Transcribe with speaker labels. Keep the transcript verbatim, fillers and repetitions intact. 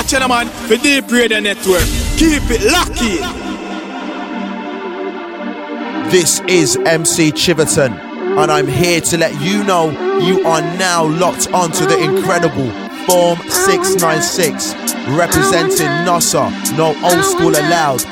Speaker 1: watching a man for Deep Radio Network. Keep it lucky.
Speaker 2: This is M C Chiverton, and I'm here to let you know you are now locked onto the incredible Form six nine six, representing N O S A, no old school allowed.